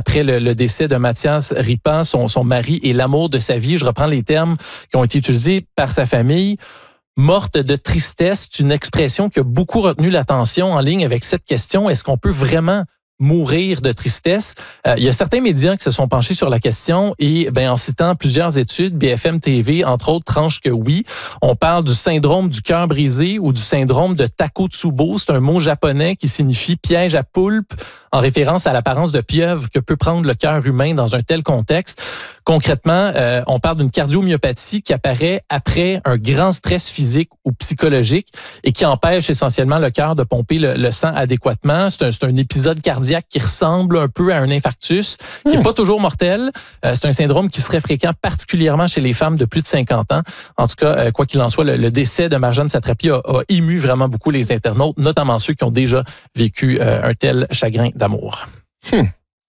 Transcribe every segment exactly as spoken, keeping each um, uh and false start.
après le, le décès de Mathias Ripan, son, son mari et l'amour de sa vie. Je reprends les termes qui ont été utilisés par sa famille. Morte de tristesse, c'est une expression qui a beaucoup retenu l'attention en ligne avec cette question. Est-ce qu'on peut vraiment mourir de tristesse? Euh, il y a certains médias qui se sont penchés sur la question et ben, en citant plusieurs études, B F M T V, entre autres, tranche que oui. On parle du syndrome du cœur brisé ou du syndrome de Takotsubo. C'est un mot japonais qui signifie piège à poulpe, en référence à l'apparence de pieuvre que peut prendre le cœur humain dans un tel contexte. Concrètement, euh, on parle d'une cardiomyopathie qui apparaît après un grand stress physique ou psychologique et qui empêche essentiellement le cœur de pomper le, le sang adéquatement. C'est un, c'est un épisode cardiaque qui ressemble un peu à un infarctus, qui n'est pas toujours mortel. Euh, c'est un syndrome qui serait fréquent particulièrement chez les femmes de plus de cinquante ans. En tout cas, euh, quoi qu'il en soit, le, le décès de Marjane Satrapi a, a ému vraiment beaucoup les internautes, notamment ceux qui ont déjà vécu euh, un tel chagrin d'amour. Hmm.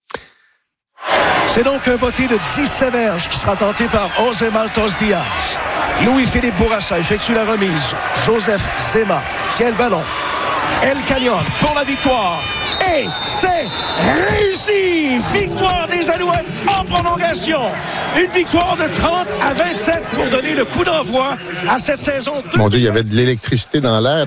C'est donc un botté de dix-sept verges qui sera tenté par José Maltos Diaz. Louis-Philippe Bourassa effectue la remise. Joseph Zema tient le ballon. El Canyon pour la victoire. Et c'est réussi! Victoire des Alouettes en prolongation. Une victoire de trente à vingt-sept pour donner le coup d'envoi à cette saison. Mon Dieu, il y avait de l'électricité dans l'air.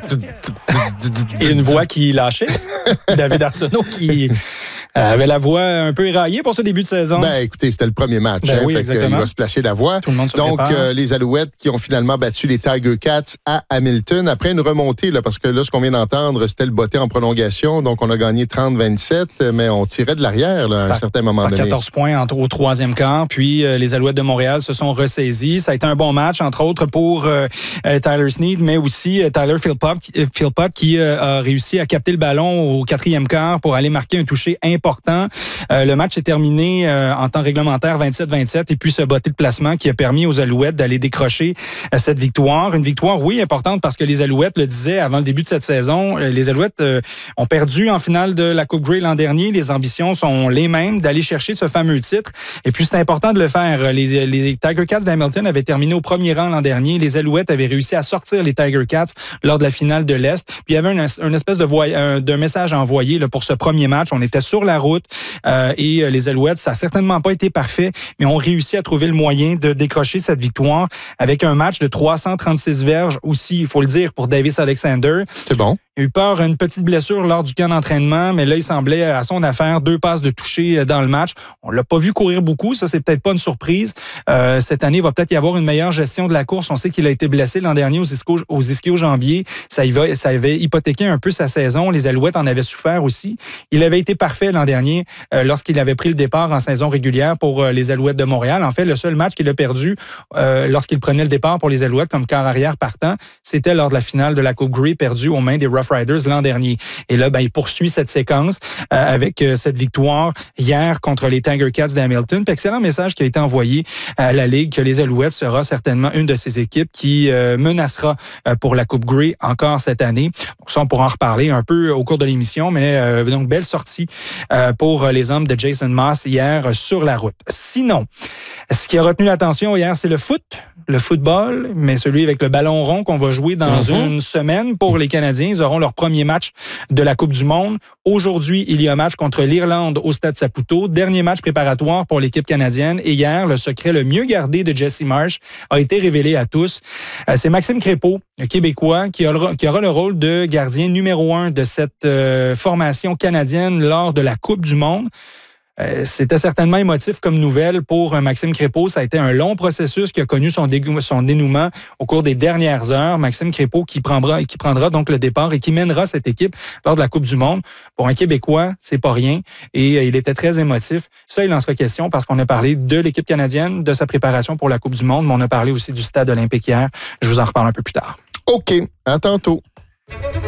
Et une voix qui lâchait. David Arsenault qui avait la voix un peu éraillée pour ce début de saison. Ben, écoutez, c'était le premier match. Ben hein, oui, fait exactement. il va se placer la voix. Tout le monde se Donc, euh, les Alouettes qui ont finalement battu les Tiger Cats à Hamilton après une remontée, là, parce que là, ce qu'on vient d'entendre, c'était le botté en prolongation. Donc, on a gagné trente à vingt-sept, mais on tirait de l'arrière là, à par, un certain moment par donné. quatorze points entre, au troisième quart. Puis, euh, les Alouettes de Montréal se sont ressaisis. Ça a été un bon match, entre autres, pour euh, euh, Tyler Snead, mais aussi euh, Tyler Philpott, euh, Philpott qui euh, a réussi à capter le ballon au quatrième quart pour aller marquer un toucher important. Euh, le match est terminé euh, en temps réglementaire vingt-sept à vingt-sept et puis ce botté de placement qui a permis aux Alouettes d'aller décrocher euh, cette victoire. Une victoire, oui, importante parce que les Alouettes le disaient avant le début de cette saison. Euh, les Alouettes euh, ont perdu en finale de la Coupe Grey l'an dernier. Les ambitions sont les mêmes d'aller chercher ce fameux titre. Et puis, c'est important de le faire. Les, les Tiger Cats d'Hamilton avaient terminé au premier rang l'an dernier. Les Alouettes avaient réussi à sortir les Tiger Cats lors de la finale de l'Est. Puis, il y avait une, une espèce de, voy- un, de message envoyé là, pour ce premier match. On était sur la route. Euh, et euh, les Alouettes, ça n'a certainement pas été parfait, mais ont réussi à trouver le moyen de décrocher cette victoire avec un match de trois cent trente-six verges aussi, il faut le dire, pour Davis Alexander. C'est bon. Il a eu peur d'une petite blessure lors du camp d'entraînement, mais là, il semblait à son affaire, deux passes de toucher dans le match. On l'a pas vu courir beaucoup, ça, c'est peut-être pas une surprise. Euh, cette année, il va peut-être y avoir une meilleure gestion de la course. On sait qu'il a été blessé l'an dernier aux ischio, aux ischio-jambiers. Ça, y va, ça avait hypothéqué un peu sa saison. Les Alouettes en avaient souffert aussi. Il avait été parfait l'an dernier euh, lorsqu'il avait pris le départ en saison régulière pour euh, les Alouettes de Montréal. En fait, le seul match qu'il a perdu euh, lorsqu'il prenait le départ pour les Alouettes comme quart arrière partant, c'était lors de la finale de la Coupe Grey perdue aux mains des Rough Riders l'an dernier. Et là, ben, il poursuit cette séquence euh, avec euh, cette victoire hier contre les Tiger Cats d'Hamilton. Puis excellent message qui a été envoyé à la Ligue que les Alouettes sera certainement une de ces équipes qui euh, menacera euh, pour la Coupe Grey encore cette année. Donc ça, on pourra en reparler un peu au cours de l'émission, mais euh, donc belle sortie euh, pour les hommes de Jason Moss hier euh, sur la route. Sinon, ce qui a retenu l'attention hier, c'est le foot. Le football, mais celui avec le ballon rond qu'on va jouer dans mm-hmm. une semaine pour les Canadiens. Ils auront leur premier match de la Coupe du Monde. Aujourd'hui, il y a un match contre l'Irlande au Stade Saputo. Dernier match préparatoire pour l'équipe canadienne. Et hier, le secret le mieux gardé de Jesse Marsh a été révélé à tous. C'est Maxime Crépeau, un Québécois, qui aura, qui aura le rôle de gardien numéro un de cette euh, formation canadienne lors de la Coupe du Monde. Euh, c'était certainement émotif comme nouvelle pour Maxime Crépeau. Ça a été un long processus qui a connu son, dégou- son dénouement au cours des dernières heures. Maxime Crépeau qui prendra, qui prendra donc le départ et qui mènera cette équipe lors de la Coupe du Monde. Pour un Québécois, c'est pas rien. Et euh, il était très émotif. Ça, il en sera question parce qu'on a parlé de l'équipe canadienne, de sa préparation pour la Coupe du Monde, mais on a parlé aussi du stade olympique hier. Je vous en reparle un peu plus tard. OK. À tantôt.